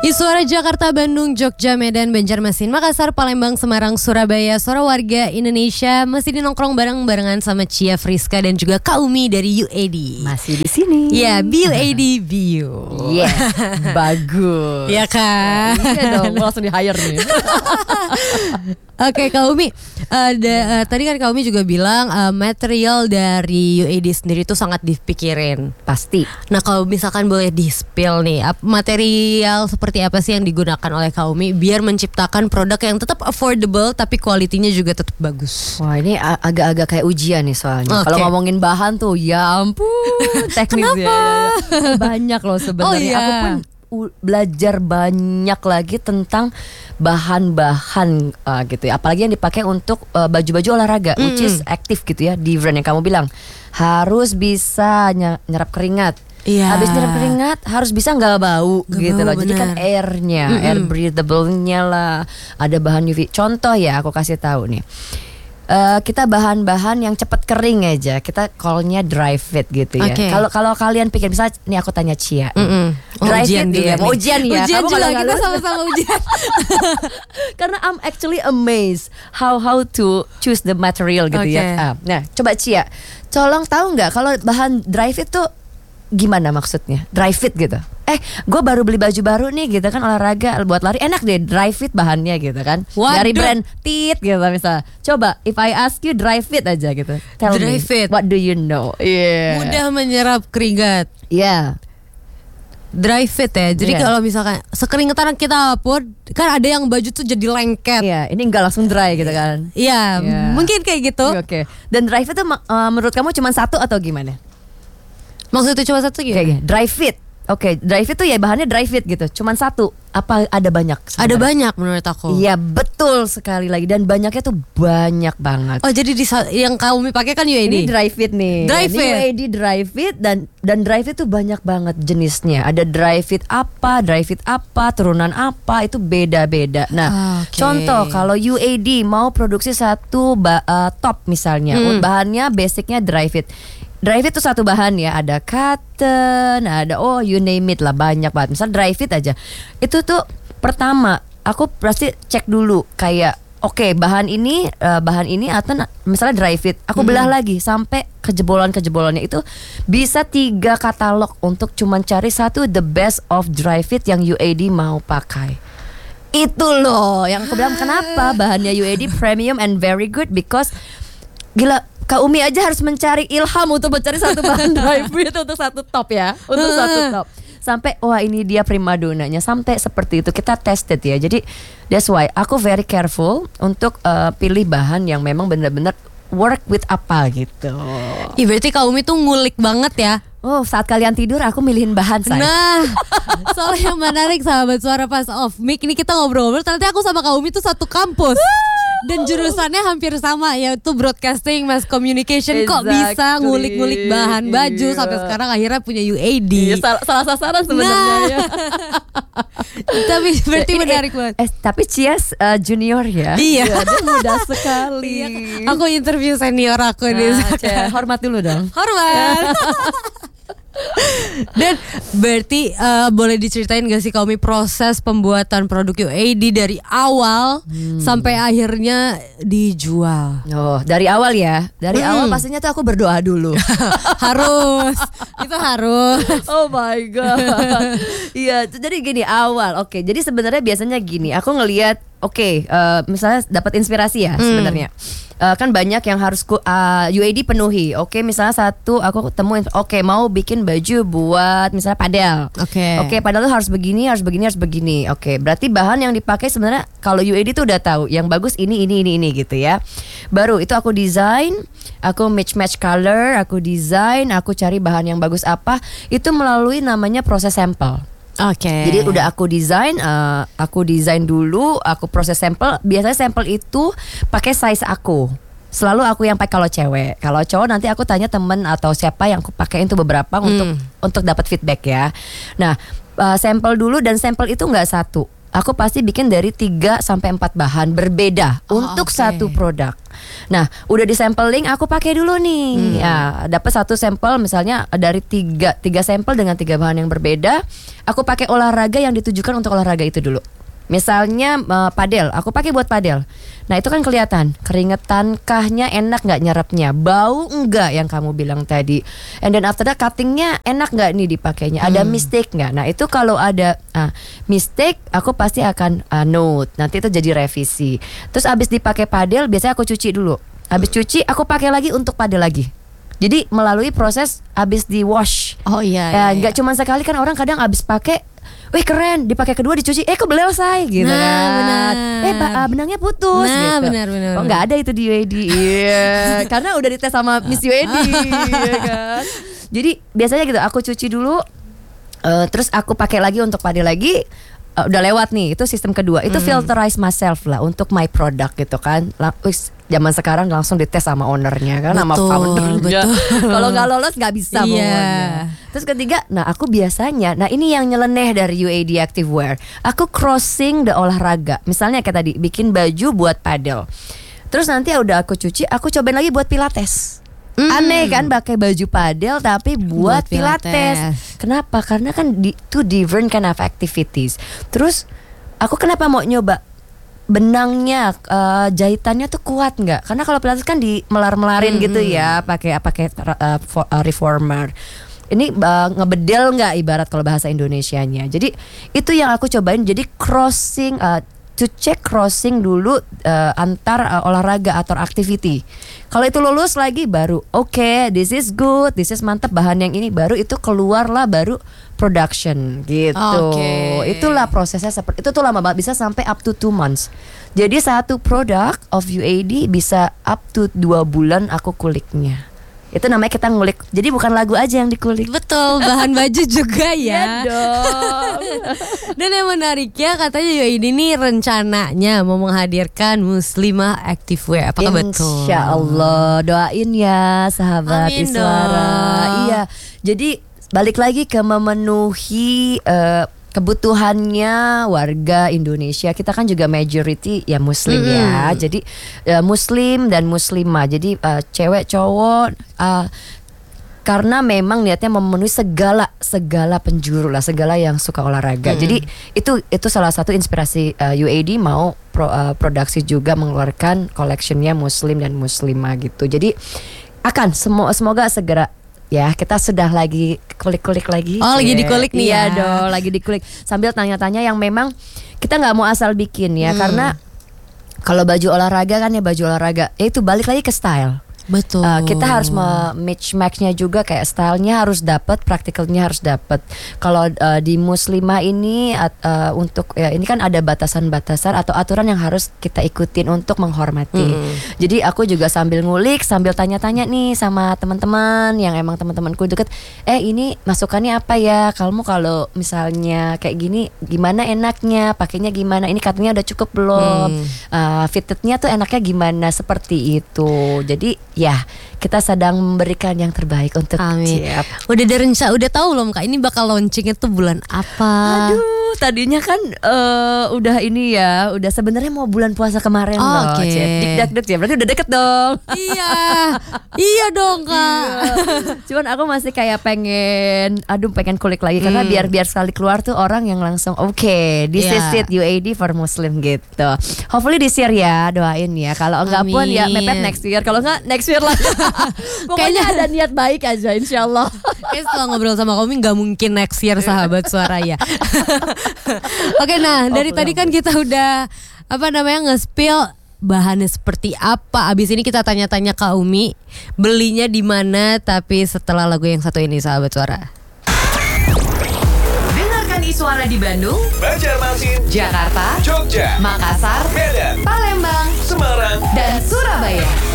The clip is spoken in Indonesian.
Suara Jakarta, Bandung, Jogja, Medan, Banjarmasin, Makassar, Palembang, Semarang, Surabaya. Suara warga Indonesia masih dinongkrong bareng-barengan sama Cia Friska dan juga Kak Umi dari UAD. Masih di sini. Ya, UAD Bio. Yes, bagus. Ya kan? Iya dong, langsung di hire nih. Oke, Kak Umi, tadi kan Kak Umi juga bilang material dari UAD sendiri itu sangat dipikirin. Pasti. Nah, kalau misalkan boleh di-spill nih, material seperti apa sih yang digunakan oleh Kak Umi biar menciptakan produk yang tetap affordable tapi kualitinya juga tetap bagus? Wah, ini agak-agak kayak ujian nih soalnya. Kalau ngomongin bahan tuh, ya ampun, teknis ya. Banyak loh sebenarnya. Oh, iya. Aku pun belajar banyak lagi tentang bahan-bahan gitu ya. Apalagi yang dipakai untuk baju-baju olahraga, which is aktif gitu ya. Di brand yang kamu bilang harus bisa nyerap keringat. Iya. Habis nyerap keringat harus bisa nggak bau gitu bau, loh. Jadi kan airnya, air breathable-nya lah. Ada bahan UV. Contoh ya, aku kasih tahu nih. Kita bahan-bahan yang cepat kering aja. Kita call-nya dry fit gitu ya. Kalau kalian pikir, misalnya nih aku tanya Cia. Dry fit ya, mau ujian ya. Ujian kamu juga, kalau kita sama-sama ujian. Karena I'm actually amazed how to choose the material gitu ya. Nah, coba Cia, tolong tahu nggak kalau bahan dry fit tuh gimana maksudnya? Dry fit gitu. Gue baru beli baju baru nih gitu kan, olahraga buat lari, enak deh dry fit bahannya gitu kan. Waduh. Dari brand Tit gitu misalnya. Coba if I ask you dry fit aja gitu. Tell Dry me, fit. what do you know? Yeah. Mudah menyerap keringat. Yeah. Dry fit ya. Jadi kalau misalkan sekeringetan kita pun kan ada yang baju tuh jadi lengket. Iya, ini enggak langsung dry gitu kan. Iya, mungkin kayak gitu. Oke. Dan dry fit tuh menurut kamu cuma satu atau gimana? Maksudnya cuma satu gitu? Kayak dry fit. Oke, dry fit tuh ya bahannya dry fit gitu. Cuman satu. Apa ada banyak? Sebenarnya? Ada banyak menurut aku. Iya, betul sekali lagi, dan banyaknya tuh banyak banget. Oh, jadi yang kamu pakai kan UAD? Ini dry fit nih. Dry ini fit. UAD dry fit dan dry fit tuh banyak banget jenisnya. Ada dry fit apa, turunan apa, itu beda-beda. Nah, contoh kalau UAD mau produksi satu top misalnya, bahannya basicnya dry fit. Dry fit tuh satu bahan ya, ada cotton, ada you name it lah, banyak banget. Misal dry fit aja, itu tuh pertama aku pasti cek dulu kayak bahan ini atau misalnya dry fit, aku belah lagi sampai kejebolannya itu bisa 3 katalog untuk cuman cari satu the best of dry fit yang UAD mau pakai. Itu loh yang aku bilang kenapa bahannya UAD premium and very good, because gila, Kak Umi aja harus mencari ilham untuk mencari satu bahan dry fit untuk satu top ya. Untuk satu top. Sampai ini dia primadonanya. Sampai seperti itu kita tested ya. Jadi that's why aku very careful untuk pilih bahan yang memang benar-benar work with apa gitu. Berarti Kak Umi tuh ngulik banget ya. Saat kalian tidur aku milihin bahan saya. Nah, soalnya yang menarik sahabat suara pas off mic, ini kita ngobrol-ngobrol, ternyata aku sama Kak Umi tuh satu kampus. Dan jurusannya hampir sama, yaitu broadcasting, mass communication. Kok bisa ngulik-ngulik bahan baju sampai sekarang akhirnya punya UAD. Salah sasaran sebenarnya. Tapi berarti menarik banget. Tapi Cia junior ya. Iya. Dia muda sekali. Aku interview senior aku nih. Hormat dulu dong. Hormat. Dan berarti boleh diceritain gak sih Kak Umi proses pembuatan produk UAD dari awal sampai akhirnya dijual? Dari awal ya. Dari awal pastinya tuh aku berdoa dulu. Harus. Itu harus. Oh my god. Iya, jadi gini awal. Jadi sebenarnya biasanya gini, aku ngelihat misalnya dapat inspirasi ya sebenarnya. Kan banyak yang harus UAD penuhi. Misalnya satu aku temuin mau bikin baju buat misalnya padel. Padel tuh harus begini. Berarti bahan yang dipakai sebenarnya kalau UAD tuh udah tahu yang bagus ini gitu ya. Baru itu aku desain, aku match color, aku desain, aku cari bahan yang bagus apa, itu melalui namanya proses sampel. Jadi udah aku desain dulu, aku proses sampel. Biasanya sampel itu pakai size aku. Selalu aku yang pakai kalau cewek. Kalau cowok nanti aku tanya temen atau siapa yang aku pakein tuh beberapa untuk dapat feedback ya. Nah, sampel dulu, dan sampel itu nggak satu. aku pasti bikin dari 3 sampai 4 bahan berbeda untuk satu produk. Nah, udah di sampling aku pakai dulu nih. Ya, dapat satu sampel misalnya dari 3 sampel dengan 3 bahan yang berbeda. Aku pakai olahraga yang ditujukan untuk olahraga itu dulu. Misalnya padel, aku pakai buat padel. Nah itu kan kelihatan keringetan kahnya enak nggak nyerapnya, bau enggak yang kamu bilang tadi. And then after that cuttingnya enak nggak nih dipakainya, ada mistake nggak? Nah itu kalau ada mistake, aku pasti akan note. Nanti itu jadi revisi. Terus abis dipakai padel, biasanya aku cuci dulu. Abis cuci, aku pakai lagi untuk padel lagi. Jadi melalui proses abis di wash. Oh iya. Nggak cuma sekali kan orang kadang abis pakai. Wih keren, dipakai kedua dicuci, kebelel say gitu kan. Benar. Benangnya putus gitu. Benar. Oh nggak ada itu di UAD. Iya, karena udah dites sama Miss UAD ya kan. Jadi biasanya gitu, aku cuci dulu, terus aku pakai lagi untuk padel lagi. Udah lewat nih, itu sistem kedua. Itu filterize myself lah untuk my product gitu kan. Zaman sekarang langsung dites sama ownernya kan, sama foundernya. Kalau nggak lolos nggak bisa pokoknya. Terus ketiga, nah aku biasanya, nah ini yang nyeleneh dari UAD Activewear. Aku crossing the olahraga. Misalnya kayak tadi, bikin baju buat padel. Terus nanti udah aku cuci, aku cobain lagi buat pilates. Aneh kan pakai baju padel tapi buat pilates. Kenapa? Karena kan two different kind of activities. Terus aku kenapa mau nyoba benangnya, jahitannya tuh kuat nggak? Karena kalau pilates kan di melar-melarin gitu ya, pakai reformer. Ini ngebedel nggak ibarat kalau bahasa Indonesianya. Jadi itu yang aku cobain. Jadi crossing, to check crossing dulu antar olahraga atau activity. Kalau itu lulus lagi baru oke, this is good, this is mantap, bahan yang ini baru itu keluarlah baru production gitu. Itulah prosesnya seperti itu tuh lama banget, bisa sampai up to 2 months. Jadi satu produk of UAD bisa up to 2 bulan aku kuliknya. Itu namanya kita ngulik. Jadi bukan lagu aja yang dikulik. Betul, bahan baju juga ya. Iya dong. Dan yang menariknya katanya UAD ini rencananya mau menghadirkan Muslimah Activewear. Apakah betul? Insya Allah, doain ya sahabat Amin Iswara. dong. Iya. Jadi balik lagi ke memenuhi kebutuhannya warga Indonesia. Kita kan juga majority ya Muslim ya. Jadi Muslim dan Muslimah. Jadi cewek cowok. Karena memang niatnya memenuhi segala penjuru lah, segala yang suka olahraga. Jadi itu salah satu inspirasi UAD mau produksi juga mengeluarkan collectionnya Muslim dan Muslimah gitu. Jadi akan semoga segera. Ya kita sudah lagi kulik-kulik lagi. Oh lagi dikulik nih ya. Iya ya. dong, lagi dikulik. Sambil tanya-tanya yang memang kita gak mau asal bikin ya. Karena kalau baju olahraga kan ya baju olahraga, itu balik lagi ke style. Betul. Kita harus match-nya juga, kayak stylenya harus dapat, praktikalnya harus dapat. Kalau di Muslimah ini untuk ya ini kan ada batasan-batasan atau aturan yang harus kita ikutin untuk menghormati. Jadi aku juga sambil ngulik, sambil tanya-tanya nih sama teman-teman yang emang teman-temanku deket. Ini masukannya apa ya? Kamu kalau misalnya kayak gini, gimana enaknya? Pakainya gimana? Ini katanya udah cukup belum? Fittednya tuh enaknya gimana? Seperti itu. Jadi ya, kita sedang memberikan yang terbaik untuk Ciep. Udah tahu belum Kak, ini bakal launchingnya tuh bulan apa? Aduh, tadinya kan udah ini ya, udah sebenarnya mau bulan puasa kemarin loh, Ciep. Dik-dak ya, berarti udah deket dong. Iya dong Kak. Cuman aku masih kayak pengen kulik lagi karena biar sekali keluar tuh orang yang langsung this is it UAD for Muslim gitu. Hopefully this year ya, doain ya. Kalau enggak pun ya mepet next year. Kalau enggak next year lah. Pokoknya ada niat baik aja insyaallah. Kayak setelah ngobrol sama Komi gak mungkin next year sahabat suara ya. Oke, nah dari tadi kan kita udah nge-spill bahannya seperti apa. Abis ini kita tanya-tanya Kak Umi belinya di mana, tapi setelah lagu yang satu ini sahabat suara. Dengarkan Iswara di Bandung, Banjarmasin, Jakarta, Jogja, Makassar, Medan, Palembang, Semarang, dan Surabaya.